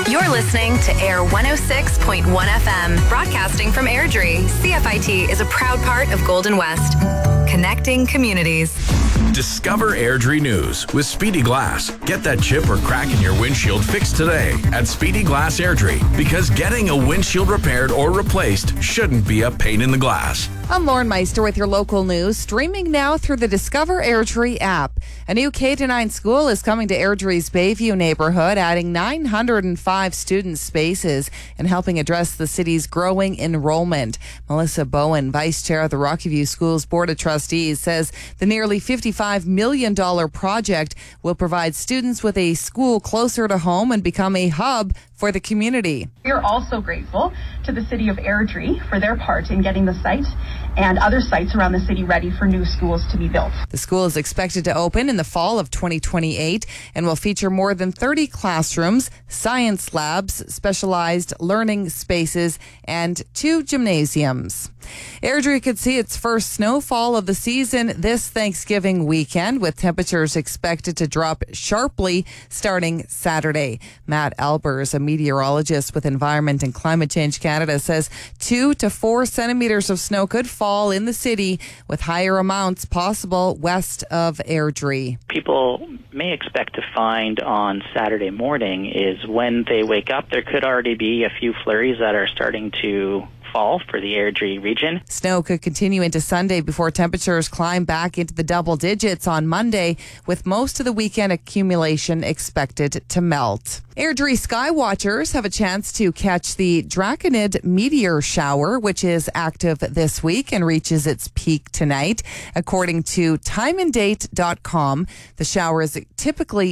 You're listening to Air 106.1 FM, broadcasting from Airdrie. CFIT is a proud part of Golden West, connecting communities. Discover Airdrie News with Speedy Glass. Get that chip or crack in your windshield fixed today at Speedy Glass Airdrie, because getting a windshield repaired or replaced shouldn't be a pain in the glass. I'm Lauren Meister with your local news, streaming now through the Discover Airdrie app. A new K-9 school is coming to Airdrie's Bayview neighborhood, adding 905 student spaces and helping address the city's growing enrollment. Melissa Bowen, Vice Chair of the Rocky View Schools Board of Trustees, says the nearly $55 million project will provide students with a school closer to home and become a hub for the community. We are also grateful to the city of Airdrie for their part in getting the site and other sites around the city ready for new schools to be built. The school is expected to open in the fall of 2028 and will feature more than 30 classrooms, science labs, specialized learning spaces, and 2 gymnasiums. Airdrie could see its first snowfall of the season this Thanksgiving weekend, with temperatures expected to drop sharply starting Saturday. Matt Albers, a meteorologist with Environment and Climate Change Canada, says 2 to 4 centimeters of snow could fall in the city, with higher amounts possible west of Airdrie. People may expect to find on Saturday morning is when they wake up, there could already be a few flurries that are starting to fall for the Airdrie region. Snow could continue into Sunday before temperatures climb back into the double digits on Monday, with most of the weekend accumulation expected to melt. Airdrie sky watchers have a chance to catch the Draconid meteor shower, which is active this week and reaches its peak tonight. According to timeanddate.com, the shower is typically